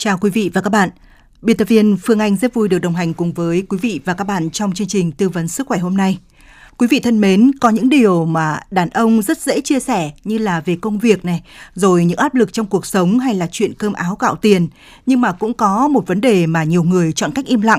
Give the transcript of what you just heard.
Chào quý vị và các bạn. Biên tập viên Phương Anh rất vui được đồng hành cùng với quý vị và các bạn trong chương trình tư vấn sức khỏe hôm nay. Quý vị thân mến, có những điều mà đàn ông rất dễ chia sẻ như là về công việc này, rồi những áp lực trong cuộc sống hay là chuyện cơm áo gạo tiền. Nhưng mà cũng có một vấn đề mà nhiều người chọn cách im lặng,